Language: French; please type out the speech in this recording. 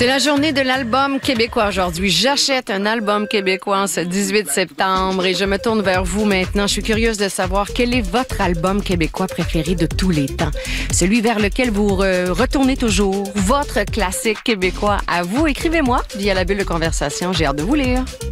C'est la journée de l'album québécois aujourd'hui. J'achète un album québécois en ce 18 septembre et je me tourne vers vous maintenant. Je suis curieuse de savoir quel est votre album québécois préféré de tous les temps. Celui vers lequel vous retournez toujours. Votre classique québécois à vous. Écrivez-moi via la bulle de conversation. J'ai hâte de vous lire.